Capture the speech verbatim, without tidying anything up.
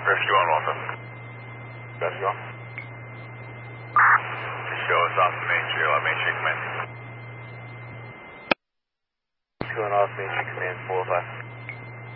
Rescue on Waltham. Rescue on. Show us off the Main Street, uh, Main Street Command. Going off Main Street Command four oh five.